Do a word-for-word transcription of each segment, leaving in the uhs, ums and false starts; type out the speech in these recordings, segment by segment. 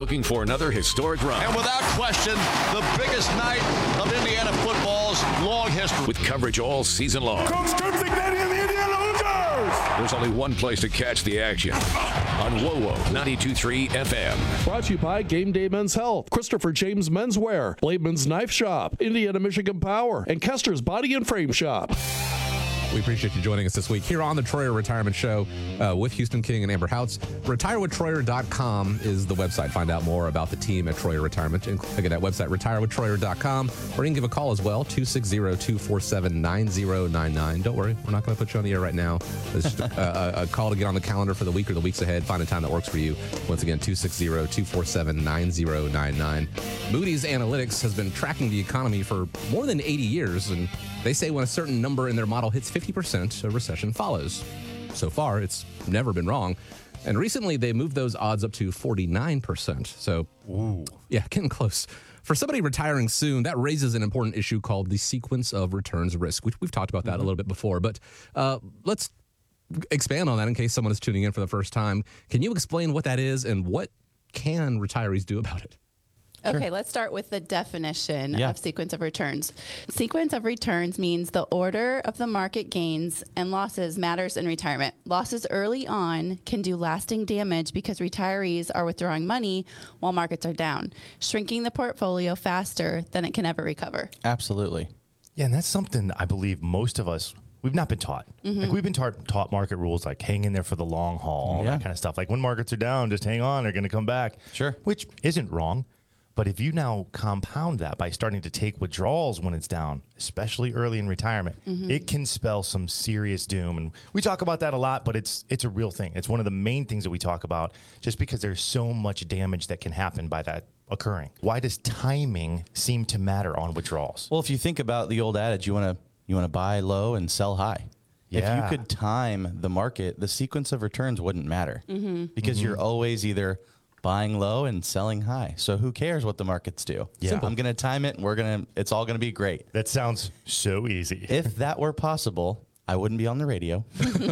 looking for another historic run. And without question, the biggest night of Indiana football's long history. With coverage all season long. Coach Crimson Canadian, the Indiana Hoosiers! There's only one place to catch the action. On W O W ninety-two point three F M. Brought to you by Game Day Men's Health, Christopher James Menswear, Blademan's Knife Shop, Indiana Michigan Power, and Kester's Body and Frame Shop. We appreciate you joining us this week here on the Troyer Retirement Show uh, with Houston King and Amber Houts. retire with troyer dot com is the website. Find out more about the team at Troyer Retirement. And again, that website, retire with troyer dot com. Or you can give a call as well, two six zero, two four seven, nine zero nine nine. Don't worry, we're not going to put you on the air right now. It's just a, a, a call to get on the calendar for the week or the weeks ahead. Find a time that works for you. Once again, two six zero, two four seven, nine zero nine nine. Moody's Analytics has been tracking the economy for more than eighty years, and they say when a certain number in their model hits fifty percent, a recession follows. So far, it's never been wrong. And recently, they moved those odds up to forty-nine percent. So, Ooh. yeah, getting close. For somebody retiring soon, that raises an important issue called the sequence of returns risk. We've, we've talked about that mm-hmm. a little bit before, but uh, let's expand on that in case someone is tuning in for the first time. Can you explain what that is and what can retirees do about it? Okay, sure. Let's start with the definition yeah. of sequence of returns. Sequence of returns means the order of the market gains and losses matters in retirement. Losses early on can do lasting damage because retirees are withdrawing money while markets are down, shrinking the portfolio faster than it can ever recover. Absolutely. Yeah, and that's something I believe most of us, we've not been taught. Mm-hmm. Like we've been taught, taught market rules like hang in there for the long haul, all yeah. that kind of stuff. Like when markets are down, just hang on, they're going to come back. Sure. Which isn't wrong. But if you now compound that by starting to take withdrawals when it's down, especially early in retirement, mm-hmm. it can spell some serious doom. And we talk about that a lot, but it's it's a real thing. It's one of the main things that we talk about just because there's so much damage that can happen by that occurring. Why does timing seem to matter on withdrawals? Well, if you think about the old adage, you want to you want to buy low and sell high. Yeah. If you could time the market, the sequence of returns wouldn't matter mm-hmm. because mm-hmm. you're always either buying low and selling high. So who cares what the markets do? Yeah. Simple. I'm going to time it and we're going to, it's all going to be great. That sounds so easy. If that were possible, I wouldn't be on the radio.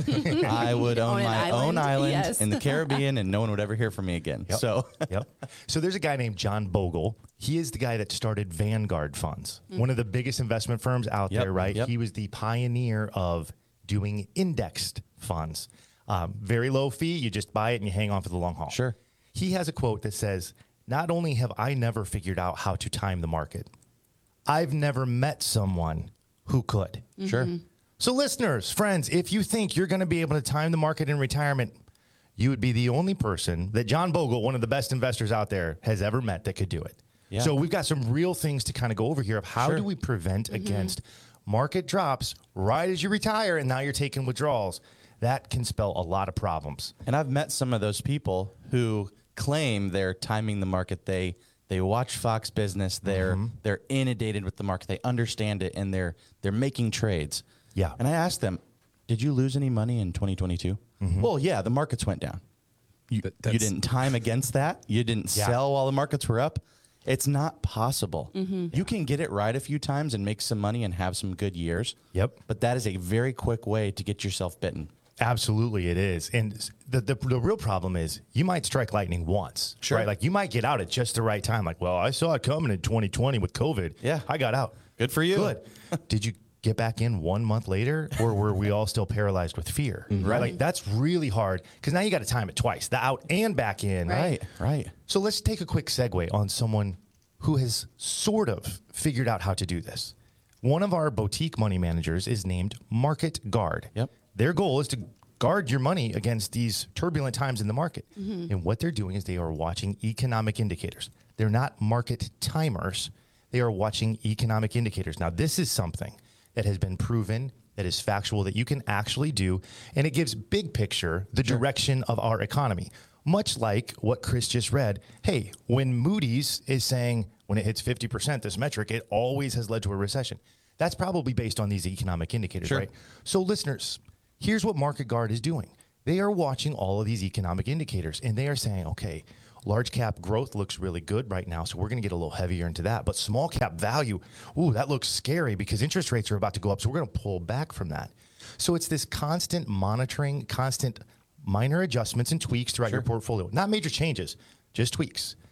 I would own, own my island. own island Yes. in the Caribbean and no one would ever hear from me again. Yep. So, yep. So there's a guy named John Bogle. He is the guy that started Vanguard Funds, mm-hmm. one of the biggest investment firms out yep. there, right? Yep. He was the pioneer of doing indexed funds. Um, very low fee. You just buy it and you hang on for the long haul. Sure. He has a quote that says, "Not only have I never figured out how to time the market, I've never met someone who could." Mm-hmm. Sure. So listeners, friends, if you think you're going to be able to time the market in retirement, you would be the only person that John Bogle, one of the best investors out there, has ever met that could do it. Yeah. So we've got some real things to kind of go over here of how Sure. do we prevent mm-hmm. against market drops right as you retire and now you're taking withdrawals. That can spell a lot of problems. And I've met some of those people who claim they're timing the market. They they watch Fox Business. They're mm-hmm. they're inundated with the market. They understand it, and they're they're making trades. Yeah. And I asked them, "Did you lose any money in twenty twenty-two?" Mm-hmm. Well, yeah, the markets went down. You, you didn't time against that. You didn't yeah. sell while the markets were up. It's not possible. Mm-hmm. You can get it right a few times and make some money and have some good years. Yep. But that is a very quick way to get yourself bitten. Absolutely, it is. And the, the the real problem is you might strike lightning once, sure. right? Like you might get out at just the right time. Like, well, I saw it coming in twenty twenty with COVID. Yeah. I got out. Good for you. Good. Did you get back in one month later, or were we all still paralyzed with fear, mm-hmm. right? Like that's really hard because now you got to time it twice, the out and back in. Right, right. So let's take a quick segue on someone who has sort of figured out how to do this. One of our boutique money managers is named Market Guard. Yep. Their goal is to guard your money against these turbulent times in the market. Mm-hmm. And what they're doing is they are watching economic indicators. They're not market timers. They are watching economic indicators. Now, this is something that has been proven, that is factual, that you can actually do. And it gives big picture the sure. direction of our economy. Much like what Chris just read. Hey, when Moody's is saying when it hits fifty percent, this metric, it always has led to a recession. That's probably based on these economic indicators, sure. right? So listeners, here's what Market Guard is doing. They are watching all of these economic indicators, and they are saying, okay, large cap growth looks really good right now, so we're going to get a little heavier into that. But small cap value, ooh, that looks scary because interest rates are about to go up, so we're going to pull back from that. So it's this constant monitoring, constant minor adjustments and tweaks throughout sure. your portfolio. Not major changes, just tweaks.